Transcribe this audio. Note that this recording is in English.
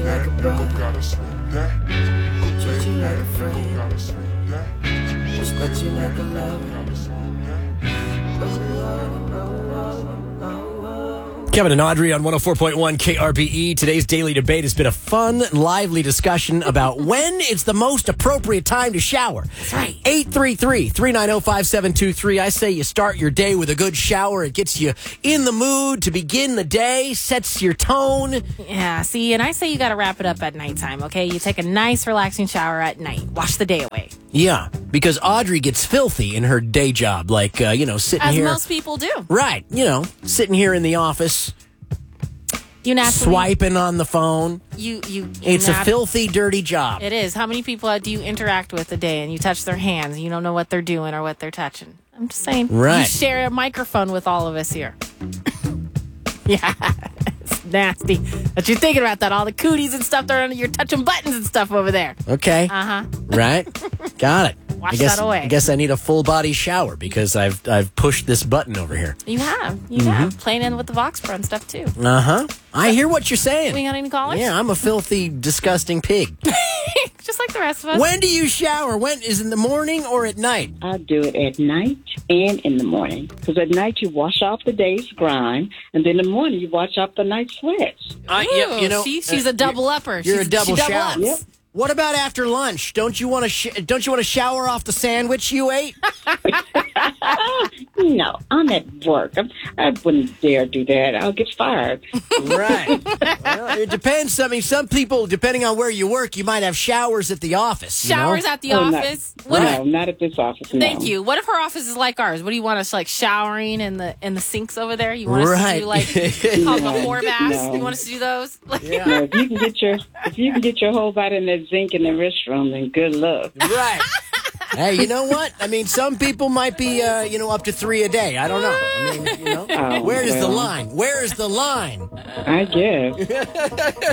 like a brother, treat you like a friend, respect you like a lover. Kevin and Audrey on 104.1 KRBE. Today's daily debate has been a fun, lively discussion about when it's the most appropriate time to shower. That's right. 833-390-5723. I say you start your day with a good shower. It gets you in the mood to begin the day, sets your tone. Yeah, see, and I say you got to wrap it up at nighttime, okay? You take a nice, relaxing shower at night. Wash the day away. Yeah, because Audrey gets filthy in her day job, like, sitting As here. most people do. Right, sitting here in the office. You naturally Swiping on the phone. It's a filthy, dirty job. It is. How many people do you interact with a day and you touch their hands and you don't know what they're doing or what they're touching? I'm just saying. Right. You share a microphone with all of us here. Yeah. It's nasty. But you're thinking about that. All the cooties and stuff, you're touching buttons and stuff over there. Okay. Uh-huh. Right. Got it. Wash that away. I guess I need a full body shower because I've pushed this button over here. You have. You have. Playing in with the Vox Pro and stuff, too. Uh-huh. I hear what you're saying. We got any callers? Yeah, I'm a filthy, disgusting pig. Just like the rest of us. When do you shower? When is it in the morning or at night? I do it at night and in the morning. Because at night you wash off the day's grime, and then in the morning you wash off the night's sweats. Ooh, she's a double upper. You're a double she shower. ups. Yep. What about after lunch? Don't you want to shower off the sandwich you ate? No, I'm at work. I wouldn't dare do that. I'll get fired. Right. Well, it depends. I mean, some people, depending on where you work, you might have showers at the office. Showers at the office? No, not at this office. No. Thank you. What if her office is like ours? What do you want us like showering in the sinks over there? You want us to do like before baths? No. You want us to do those? Yeah. No, if you can get your whole body in that zinc in the restroom, then good luck. Right. Hey, you know what? I mean, some people might be, up to 3 a day. I don't know. I mean, Oh, where is the well. line? Where is the line? I guess.